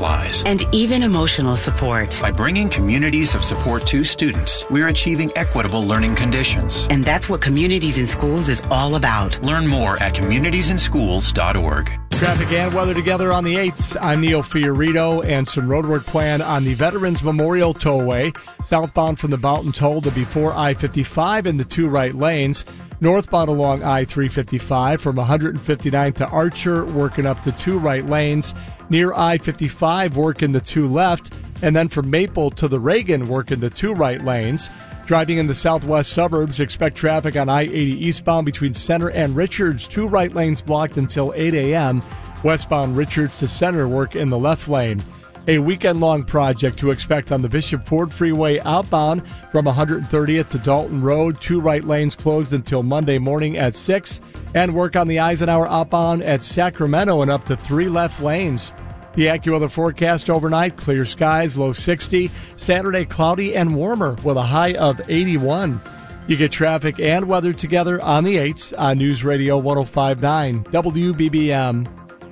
supplies, and even emotional support. By bringing communities of support to students, we're achieving equitable learning conditions. And that's what Communities in Schools is all about. Learn more at communitiesinschools.org. Traffic and weather together on the 8th. I'm Neil Fiorito, and some roadwork plan on the Veterans Memorial Tollway. Southbound from the Boughton Toll to before I-55 in the 2 right lanes. Northbound along I-355 from 159th to Archer, working up to 2 right lanes. Near I-55, working the 2 left. And then from Maple to the Reagan, working the 2 right lanes. Driving in the southwest suburbs, expect traffic on I-80 eastbound between Center and Richards, 2 right lanes blocked until 8 a.m. Westbound Richards to Center, work in the left lane. A weekend-long project to expect on the Bishop Ford Freeway outbound from 130th to Dalton Road, 2 right lanes closed until Monday morning at 6. And work on the Eisenhower outbound at Sacramento and up to 3 left lanes. The AccuWeather forecast overnight, clear skies, low 60. Saturday, cloudy and warmer with a high of 81. You get traffic and weather together on the 8th on News Radio 105.9 WBBM.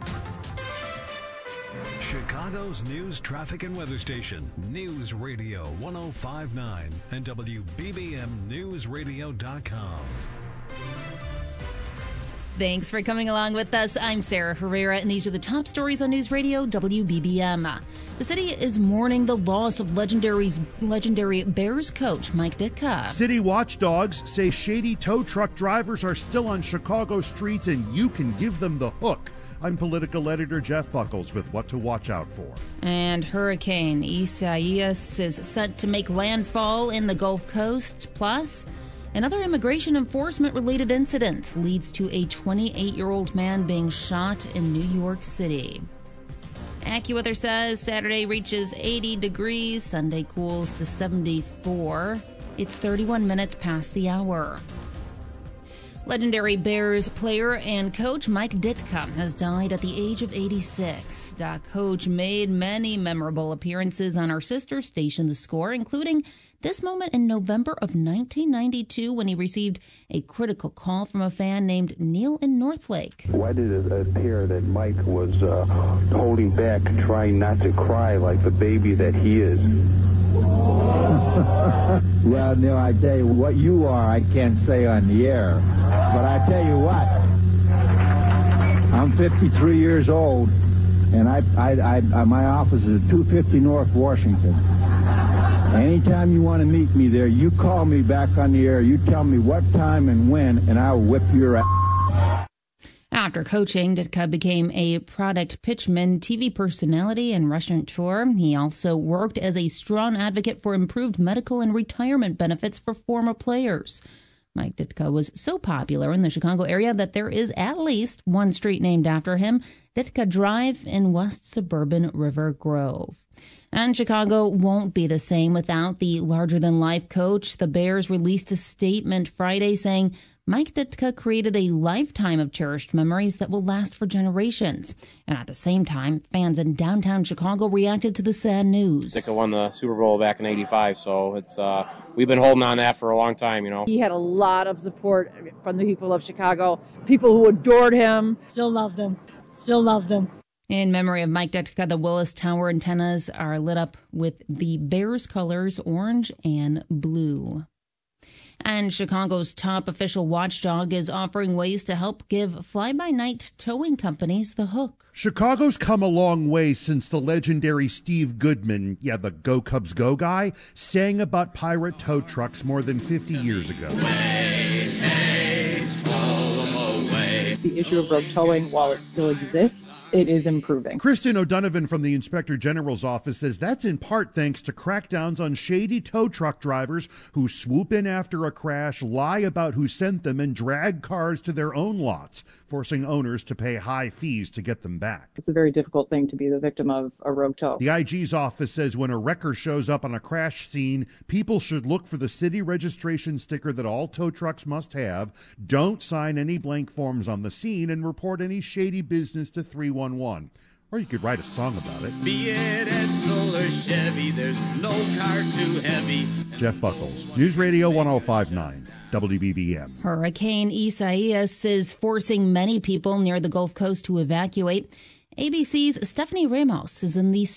Chicago's news, traffic, and weather station, News Radio 105.9 and WBBMNewsRadio.com. Thanks for coming along with us. I'm Sarah Herrera, and these are the top stories on News Radio WBBM. The city is mourning the loss of legendary Bears coach Mike Ditka. City watchdogs say shady tow truck drivers are still on Chicago streets, and you can give them the hook. I'm political editor Jeff Buckles with what to watch out for. And Hurricane Isaias is set to make landfall in the Gulf Coast. Plus, another immigration enforcement-related incident leads to a 28-year-old man being shot in New York City. AccuWeather says Saturday reaches 80 degrees, Sunday cools to 74. It's 31 minutes past the hour. Legendary Bears player and coach Mike Ditka has died at the age of 86. Coach made many memorable appearances on our sister station, The Score, including this moment in November of 1992 when he received a critical call from a fan named Neil in Northlake. Why did it appear that Mike was holding back, trying not to cry like the baby that he is? Well, Neil, I tell you, what you are, I can't say on the air. But I tell you what, I'm 53 years old, and my office is at 250 North Washington. Anytime you want to meet me there, you call me back on the air. You tell me what time and when, and I'll whip your ass. After coaching, Ditka became a product pitchman, TV personality, and restaurateur. He also worked as a strong advocate for improved medical and retirement benefits for former players. Mike Ditka was so popular in the Chicago area that there is at least one street named after him, Ditka Drive in West Suburban River Grove. And Chicago won't be the same without the larger-than-life coach. The Bears released a statement Friday saying Mike Ditka created a lifetime of cherished memories that will last for generations. And at the same time, fans in downtown Chicago reacted to the sad news. Ditka won the Super Bowl back in '85, so it's we've been holding on to that for a long time, you know. He had a lot of support from the people of Chicago, people who adored him. Still loved him. Still loved him. In memory of Mike Ditka, the Willis Tower antennas are lit up with the Bears colors, orange and blue. And Chicago's top official watchdog is offering ways to help give fly-by-night towing companies the hook. Chicago's come a long way since the legendary Steve Goodman, the Go Cubs Go guy, sang about pirate tow trucks more than 50 years ago. The issue of rogue towing, while it still exists, it is improving. Kristen O'Donovan from the Inspector General's office says that's in part thanks to crackdowns on shady tow truck drivers who swoop in after a crash, lie about who sent them, and drag cars to their own lots, forcing owners to pay high fees to get them back. It's a very difficult thing to be the victim of a rogue tow. The IG's office says when a wrecker shows up on a crash scene, people should look for the city registration sticker that all tow trucks must have, don't sign any blank forms on the scene, and report any shady business to 311. Or you could write a song about it. Be it Edsel or Chevy, there's no car too heavy. Jeff Buckles, News Radio 105.9, WBBM. Hurricane Isaias is forcing many people near the Gulf Coast to evacuate. ABC's Stephanie Ramos is in the